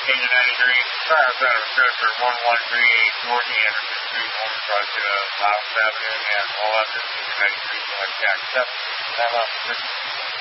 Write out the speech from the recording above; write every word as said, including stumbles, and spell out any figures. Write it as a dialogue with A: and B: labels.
A: eighteen to ninety-three.
B: Fire center, Chester, one one three eight, North Anderson Street, home across to Miles Avenue, and all up to ninety-three, Black Jack, seven.
A: That up.